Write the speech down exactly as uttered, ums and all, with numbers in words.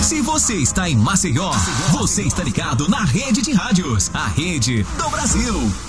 Se você está em Maceió, você está ligado na Rede de Rádios, a rede do Brasil.